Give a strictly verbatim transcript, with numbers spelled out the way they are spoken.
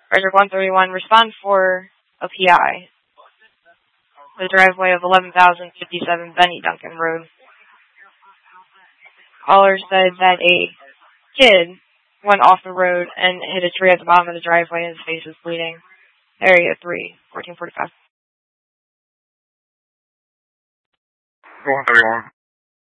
Frederick one thirty-one, respond for a P I. The driveway of eleven thousand fifty-seven Benny Duncan Road. Caller said that a kid went off the road and hit a tree at the bottom of the driveway and his face was bleeding. Area three, fourteen forty-five. one thirty-one.